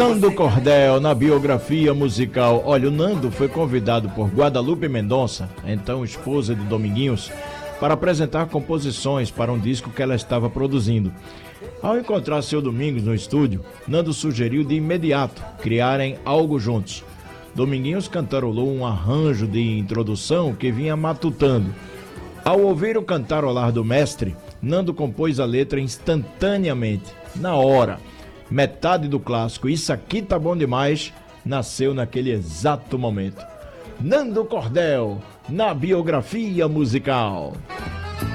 Nando Cordel, na biografia musical. Olha, o Nando foi convidado por Guadalupe Mendonça, então esposa de Dominguinhos, para apresentar composições para um disco que ela estava produzindo. Ao encontrar seu Domingos no estúdio, Nando sugeriu de imediato criarem algo juntos. Dominguinhos cantarolou um arranjo de introdução que vinha matutando. Ao ouvir o cantarolar do mestre, Nando compôs a letra instantaneamente, na hora. Metade do clássico Isso Aqui Tá Bom Demais nasceu naquele exato momento. Nando Cordel, na biografia musical.